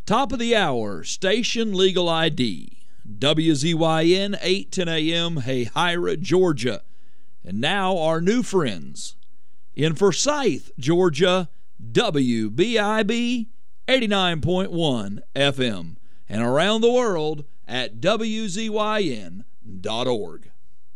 Top of the hour, Station Legal ID. WZYN 810 AM, Hahira, Georgia. And now our new friends. In Forsyth, Georgia, WBIB 89.1 FM. And around the world at WZYN.org.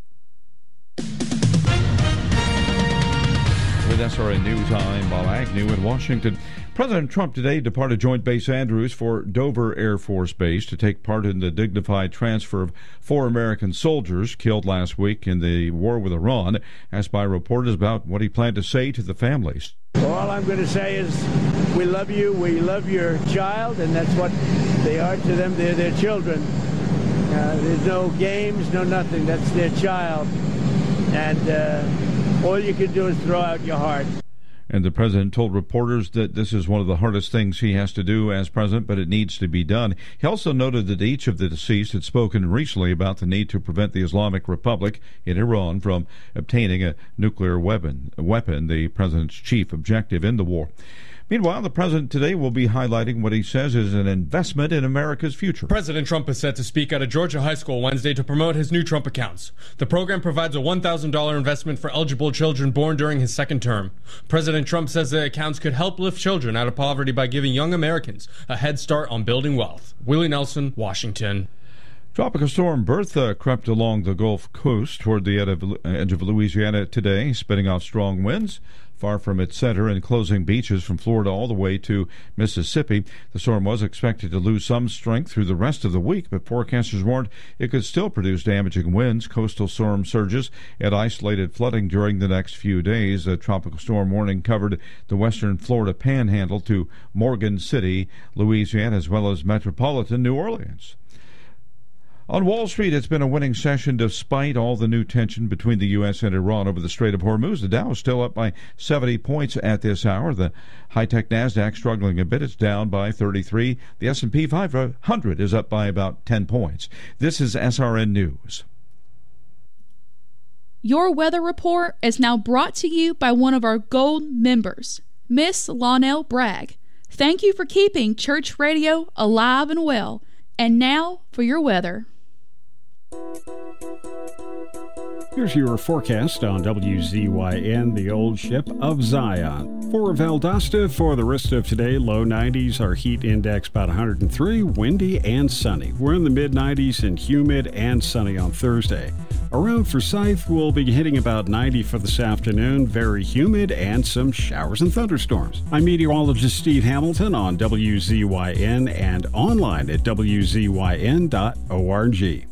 With SRN News, I'm Bob Agnew in Washington. President Trump today departed Joint Base Andrews for Dover Air Force Base to take part in the dignified transfer of 4 American soldiers killed last week in the war with Iran. Asked by reporters about what he planned to say to the families. Well, all I'm going to say is we love you, we love your child, and that's what they are to them. They're their children. There's no games, no nothing. That's their child. And all you can do is throw out your heart. And the president told reporters that this is one of the hardest things he has to do as president, but it needs to be done. He also noted that each of the deceased had spoken recently about the need to prevent the Islamic Republic in Iran from obtaining a nuclear weapon, the president's chief objective in the war. Meanwhile, the president today will be highlighting what he says is an investment in America's future. President Trump is set to speak at a Georgia high school Wednesday to promote his new Trump accounts. The program provides a $1,000 investment for eligible children born during his second term. President Trump says the accounts could help lift children out of poverty by giving young Americans a head start on building wealth. Willie Nelson, Washington. Tropical storm Bertha crept along the Gulf Coast toward the edge of Louisiana today, spinning off strong winds far from its center and closing beaches from Florida all the way to Mississippi. The storm was expected to lose some strength through the rest of the week, but forecasters warned it could still produce damaging winds, coastal storm surges, and isolated flooding during the next few days. A tropical storm warning covered the western Florida panhandle to Morgan City, Louisiana, as well as metropolitan New Orleans. On Wall Street, it's been a winning session despite all the new tension between the U.S. and Iran over the Strait of Hormuz. The Dow is still up by 70 points at this hour. The high-tech NASDAQ struggling a bit. It's down by 33. The S&P 500 is up by about 10 points. This is SRN News. Your weather report is now brought to you by one of our Gold members, Miss Lonell Bragg. Thank you for keeping church radio alive and well. And now for your weather. Here's your forecast on WZYN, the old ship of Zion. For Valdosta, for the rest of today, low 90s, our heat index about 103, windy and sunny. We're in the mid-90s and humid and sunny on Thursday. Around Forsyth, we'll be hitting about 90 for this afternoon, very humid and some showers and thunderstorms. I'm meteorologist Steve Hamilton on WZYN and online at WZYN.org.